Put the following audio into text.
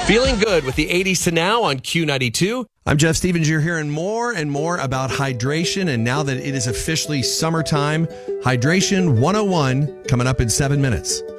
Feeling good with the 80s to now on Q92. I'm Jeff Stevens. You're hearing more and more about hydration. And now that it is officially summertime, Hydration 101 coming up in 7 minutes.